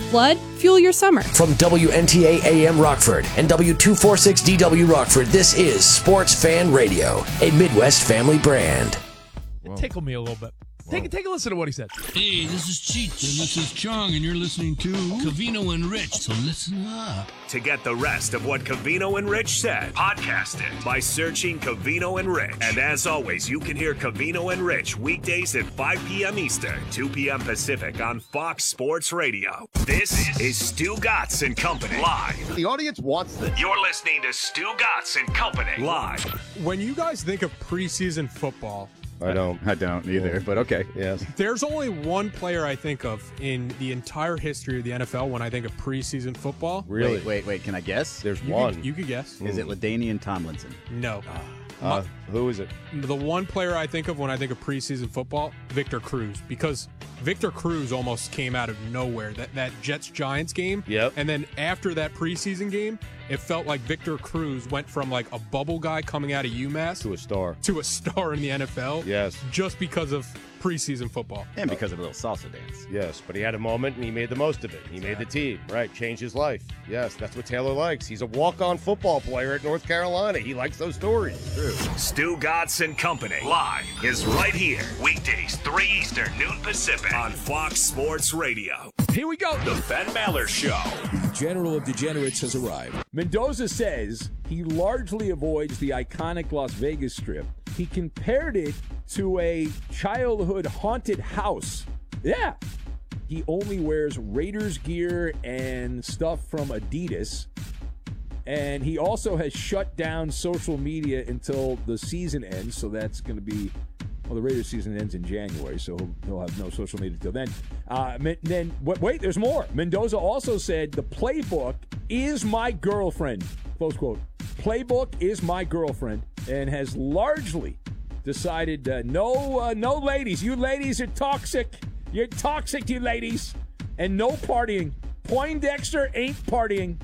Flood, fuel your summer. From WNTA AM Rockford and W246DW Rockford, this is Sports Fan Radio, a Midwest family brand. It tickled me a little bit. Take a listen to what he said. Hey, this is Cheech, and this is Chong, and you're listening to Covino and Rich, so listen up. To get the rest of what Covino and Rich said, podcast it by searching Covino and Rich. And as always, you can hear Covino and Rich weekdays at 5 p.m. Eastern, 2 p.m. Pacific on Fox Sports Radio. This is Stu Gatz and Company live. The audience wants this. You're listening to Stu Gatz and Company live. When you guys think of preseason football, I don't either, but okay. Yes. There's only one player I think of in the entire history of the NFL when I think of preseason football. Really? Wait. Can I guess? There's You one. you could guess. Is it LaDainian Tomlinson? No. Who is it? The one player I think of when I think of preseason football, Victor Cruz, because Victor Cruz almost came out of nowhere. That Jets-Giants game. Yep. And then after that preseason game, it felt like Victor Cruz went from like a bubble guy coming out of UMass To a star. to a star in the NFL. Yes. Just because of preseason football. And because of a little salsa dance. Yes, but he had a moment and he made the most of it. He made the team, right? Changed his life. Yes, that's what Taylor likes. He's a walk-on football player at North Carolina. He likes those stories. True. Stu Gatz and Company live is right here. Weekdays, 3 Eastern, noon Pacific on Fox Sports Radio. Here we go. The Ben Maller Show. The General of Degenerates has arrived. Mendoza says he largely avoids the iconic Las Vegas Strip. He compared it to a childhood haunted house. Yeah. He only wears Raiders gear and stuff from Adidas. And he also has shut down social media until the season ends. So that's going to be, well, the Raiders season ends in January, so he'll have no social media till then. Then wait, there's more. Mendoza also said the playbook is my girlfriend. Close quote. Playbook is my girlfriend, and has largely decided no ladies. You ladies are toxic. You're toxic, you ladies. And no partying. Poindexter ain't partying.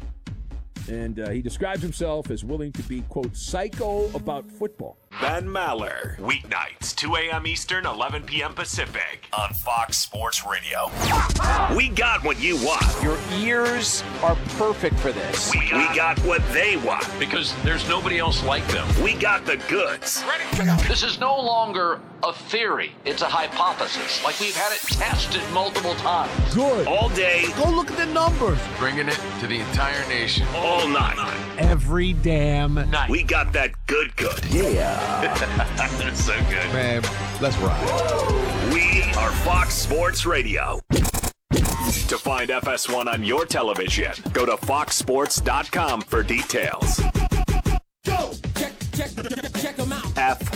And he describes himself as willing to be, quote, psycho about football. Ben Maller. Weeknights, 2 a.m. Eastern, 11 p.m. Pacific on Fox Sports Radio. We got what you want. Your ears are perfect for this. We got what they want. Because there's nobody else like them. We got the goods. This is no longer a theory. It's a hypothesis. Like we've had it tested multiple times. Good. All day. Go look at the numbers. Bringing it to the entire nation. All night. Every damn night. We got that good. Yeah. That's so good. Man, let's ride. We are Fox Sports Radio. To find FS1 on your television, go to foxsports.com for details. Go! Check them out.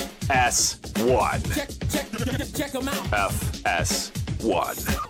FS1. Check them out. FS1.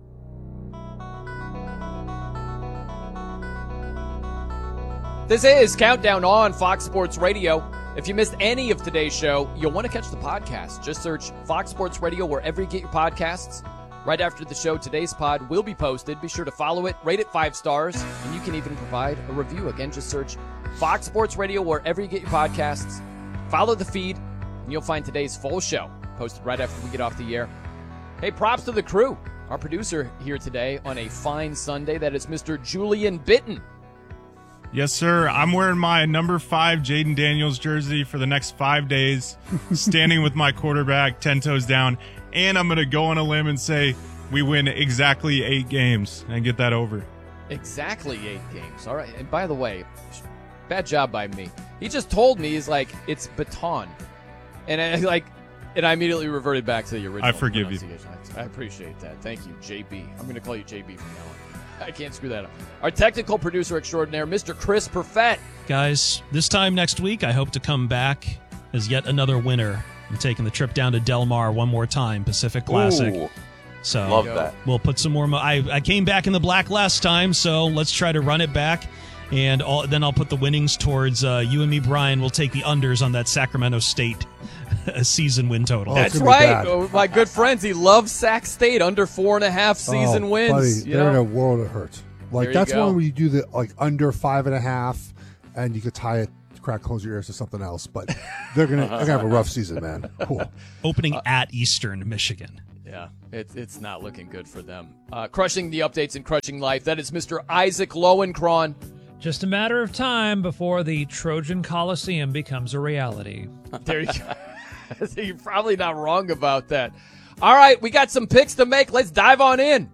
This is Countdown on Fox Sports Radio. If you missed any of today's show, you'll want to catch the podcast. Just search Fox Sports Radio wherever you get your podcasts. Right after the show, today's pod will be posted. Be sure to follow it, rate it 5 stars, and you can even provide a review. Again, just search Fox Sports Radio wherever you get your podcasts. Follow the feed, and you'll find today's full show posted right after we get off the air. Hey, props to the crew. Our producer here today on a fine Sunday, that is Mr. Julian Bitten. Yes, sir. I'm wearing my number 5 Jaden Daniels jersey for the next 5 days, standing with my quarterback 10 toes down, and I'm going to go on a limb and say we win exactly 8 games and get that over. Exactly 8 games. All right. And by the way, bad job by me. He just told me, he's like, it's baton. And I immediately reverted back to the original. I forgive you. I appreciate that. Thank you, JB. I'm going to call you JB from now on. I can't screw that up. Our technical producer extraordinaire, Mr. Chris Perfett. Guys, this time next week, I hope to come back as yet another winner. I'm taking the trip down to Del Mar one more time, Pacific Classic. Ooh, so love that. We'll put some more. I came back in the black last time, so let's try to run it back. And then I'll put the winnings towards you and me, Brian. We'll take the unders on that Sacramento State season win total. That's right. Oh, my good friends, he loves Sac State under 4.5 season wins. Buddy, they're in a world of hurt. Like There that's you go. one where you do the under 5.5, and you could tie it, close your ears to something else. But they're gonna have a rough season, man. Cool. Opening at Eastern Michigan. Yeah, it's not looking good for them. Crushing the updates and crushing life. That is Mr. Isaac Lowenkron. Just a matter of time before the Trojan Coliseum becomes a reality. There you go. You're probably not wrong about that. All right, we got some picks to make. Let's dive on in.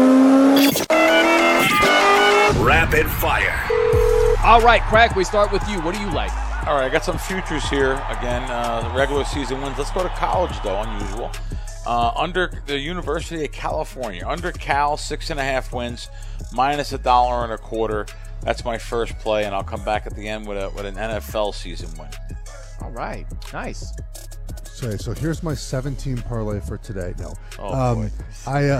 Rapid fire. All right, Crack, we start with you. What do you like? All right, I got some futures here. Again, the regular season wins. Let's go to college, though, unusual. Under the University of California, under Cal, 6.5 wins, minus $1.25. That's my first play, and I'll come back at the end with an NFL season win. All right, nice. Okay, so here's my 17 parlay for today. No, boy. I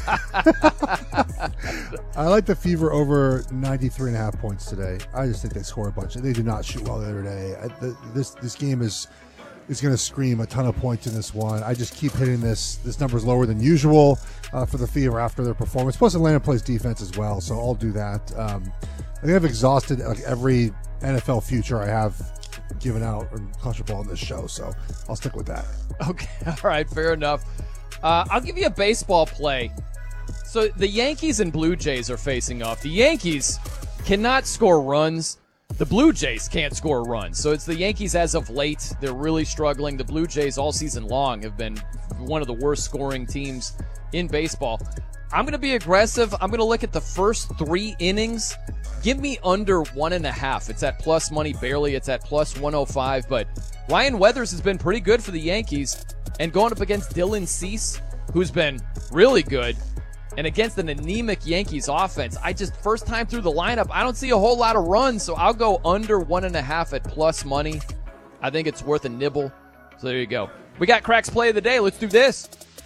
like the Fever over 93.5 points today. I just think they score a bunch. They did not shoot well the other day. This game is going to scream a ton of points in this one. I just keep hitting this. This number is lower than usual for the Fever after their performance. Plus, Atlanta plays defense as well, so I'll do that. I think I've exhausted every NFL future I have given out or college football in this show, so I'll stick with that. Okay, all right, fair enough. I'll give you a baseball play. So the Yankees and Blue Jays are facing off. The Yankees cannot score runs. The Blue Jays can't score runs. So it's the Yankees as of late. They're really struggling. The Blue Jays all season long have been one of the worst scoring teams in baseball. I'm going to be aggressive. I'm going to look at the first 3 innings. Give me under 1.5. It's at plus money barely. It's at plus 105. But Ryan Weathers has been pretty good for the Yankees. And going up against Dylan Cease, who's been really good, and against an anemic Yankees offense, first time through the lineup, I don't see a whole lot of runs. So I'll go under 1.5 at plus money. I think it's worth a nibble. So there you go. We got Crack's play of the day. Let's do this.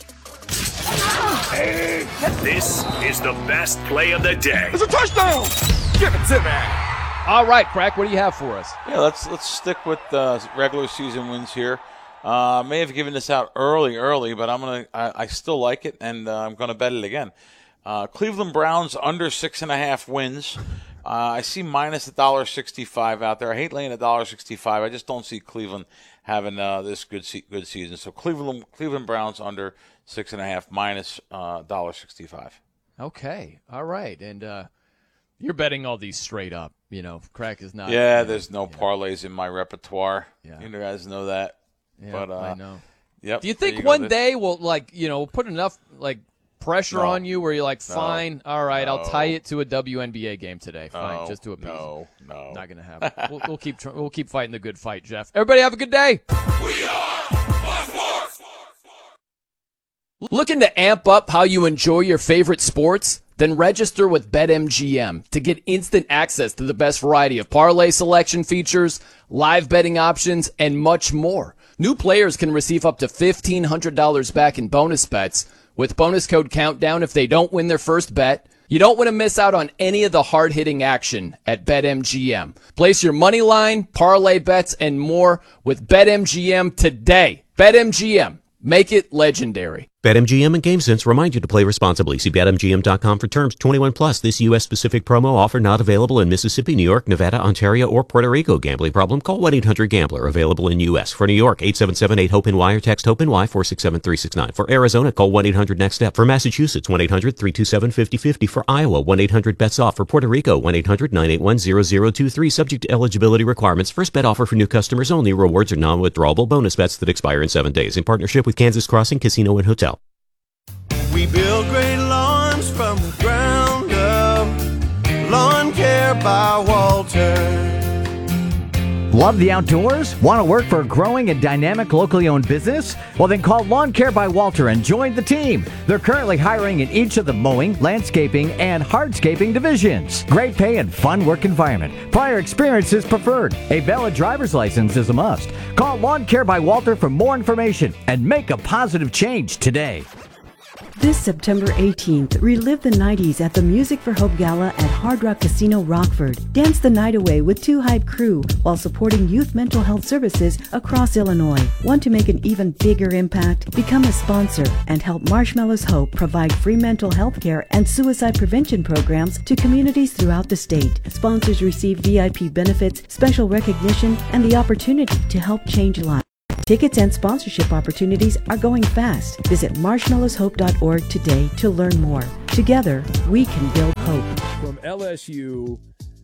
This is the best play of the day. It's a touchdown! Give it to me! All right, Crack, what do you have for us? Yeah, let's stick with regular season wins here. May have given this out early, but I still like it, and I'm gonna bet it again. Cleveland Browns under 6.5 wins. I see minus $1.65 out there. I hate laying $1.65. I just don't see Cleveland having this good season. So Cleveland Browns under 6.5 minus $1.65. Okay, all right, and you're betting all these straight up. Crack is not. Yeah, there's no parlays in my repertoire. Yeah. You guys know that. Yeah, but I know. Yep. Do you think one day we'll put enough pressure on you where you're like, fine, all right, I'll tie it to a WNBA game today. Fine, just to appease. No, not gonna happen. We'll keep fighting the good fight, Jeff. Everybody have a good day. We are Sports. Looking to amp up how you enjoy your favorite sports? Then register with BetMGM to get instant access to the best variety of parlay selection features, live betting options, and much more. New players can receive up to $1,500 back in bonus bets with bonus code COUNTDOWN if they don't win their first bet. You don't want to miss out on any of the hard-hitting action at BetMGM. Place your money line, parlay bets, and more with BetMGM today. BetMGM. Make it legendary. BetMGM and GameSense remind you to play responsibly. See BetMGM.com for terms. 21 plus. This U.S.-specific promo offer not available in Mississippi, New York, Nevada, Ontario, or Puerto Rico. Gambling problem? Call 1-800-GAMBLER. Available in U.S. For New York, 877-8-HOPE-NY or text HOPE-NY 467-369. For Arizona, call 1-800-NEXT-STEP. For Massachusetts, 1-800-327-5050. For Iowa, 1-800-BETS-OFF. For Puerto Rico, 1-800-981-0023. Subject to eligibility requirements. First bet offer for new customers only. Rewards are non-withdrawable bonus bets that expire in 7 days. In partnership with Kansas Crossing Casino and Hotel. We build great lawns from the ground up. Lawn Care by Walter. Love the outdoors? Want to work for a growing and dynamic locally owned business? Well, then call Lawn Care by Walter and join the team. They're currently hiring in each of the mowing, landscaping, and hardscaping divisions. Great pay and fun work environment. Prior experience is preferred. A valid driver's license is a must. Call Lawn Care by Walter for more information and make a positive change today. This September 18th, relive the 90s at the Music for Hope Gala at Hard Rock Casino Rockford. Dance the night away with 2 Hype Crew while supporting youth mental health services across Illinois. Want to make an even bigger impact? Become a sponsor and help Marshmallows Hope provide free mental health care and suicide prevention programs to communities throughout the state. Sponsors receive VIP benefits, special recognition, and the opportunity to help change lives. Tickets and sponsorship opportunities are going fast. Visit marshmallowshope.org today to learn more. Together, we can build hope. From LSU,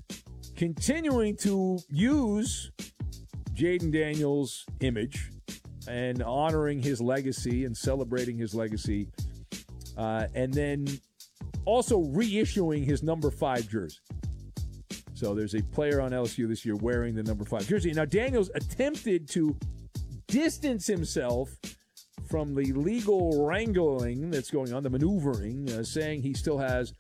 continuing to use Jayden Daniels' image and honoring his legacy and celebrating his legacy, and then also reissuing his number 5 jersey. So there's a player on LSU this year wearing the number 5 jersey. Now, Daniels attempted to distance himself from the legal wrangling that's going on, the maneuvering, saying he still has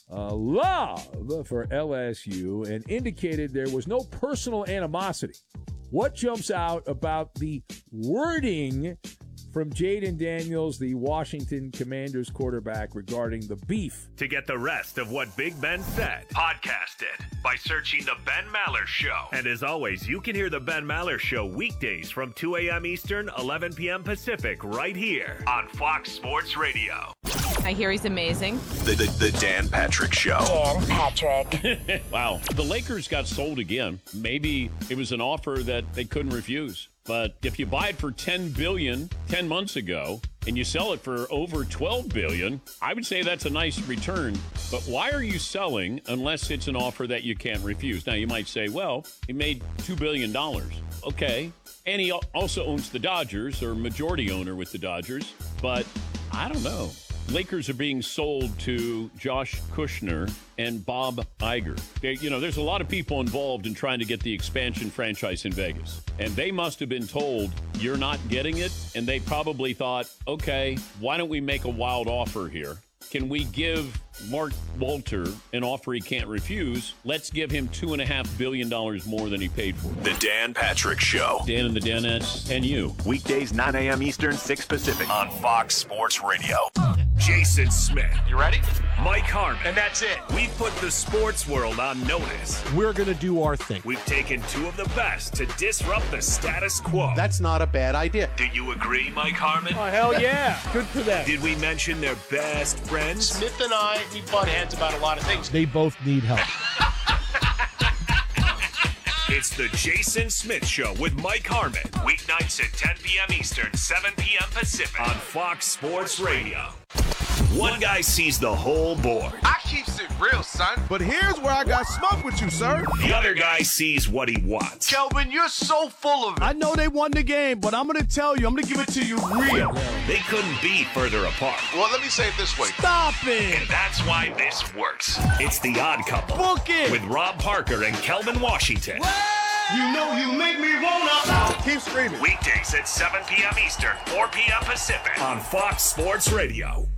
love for LSU and indicated there was no personal animosity. What jumps out about the wording from Jayden Daniels, the Washington Commanders quarterback, regarding the beef? To get the rest of what Big Ben said, podcast it by searching The Ben Maller Show. And as always, you can hear The Ben Maller Show weekdays from 2 a.m. Eastern, 11 p.m. Pacific, right here on Fox Sports Radio. I hear he's amazing. The Dan Patrick Show. Dan Patrick. Wow. The Lakers got sold again. Maybe it was an offer that they couldn't refuse. But if you buy it for $10 billion 10 months ago and you sell it for over $12 billion, I would say that's a nice return. But why are you selling unless it's an offer that you can't refuse? Now, you might say, well, he made $2 billion. Okay. And he also owns the Dodgers, or majority owner with the Dodgers. But I don't know. Lakers are being sold to Josh Kushner and Bob Iger. There's a lot of people involved in trying to get the expansion franchise in Vegas. And they must have been told, you're not getting it. And they probably thought, okay, why don't we make a wild offer here? Can we give Mark Walter an offer he can't refuse? Let's give him $2.5 billion more than he paid for. The Dan Patrick Show. Dan and the Danettes and you. Weekdays, 9 a.m. Eastern, 6 Pacific on Fox Sports Radio. Jason Smith. You ready? Mike Harmon. And that's it. We've put the sports world on notice. We're going to do our thing. We've taken 2 of the best to disrupt the status quo. That's not a bad idea. Do you agree, Mike Harmon? Oh, hell yeah. Good for them. Did we mention their best friends? Smith and I, we butt heads about a lot of things. They both need help. It's the Jason Smith Show with Mike Harmon. Weeknights at 10 p.m. Eastern, 7 p.m. Pacific on Fox Sports Radio. One guy sees the whole board. I keeps it real, son. But here's where I got smoke with you, sir. The other guy sees what he wants. Kelvin, you're so full of it. I know they won the game, but I'm going to tell you, I'm going to give it to you real. They couldn't be further apart. Well, let me say it this way. Stop it. And that's why this works. It's The Odd Couple. Book it. With Rob Parker and Kelvin Washington. What? You know you make me wanna. Keep screaming. Weekdays at 7 p.m. Eastern, 4 p.m. Pacific on Fox Sports Radio.